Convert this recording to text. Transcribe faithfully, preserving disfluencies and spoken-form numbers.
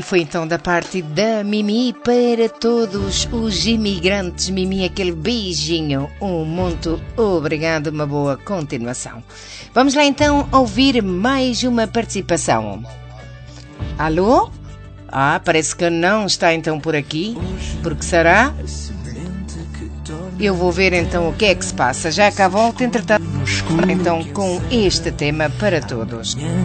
foi então da parte da Mimi para todos os imigrantes. Mimi, aquele beijinho. Um muito obrigado, uma boa continuação. Vamos lá então ouvir mais uma participação. Alô? Ah, parece que não está então por aqui. Por que será? Eu vou ver então o que é que se passa. Já cá volto, entretanto, então com este tema para todos.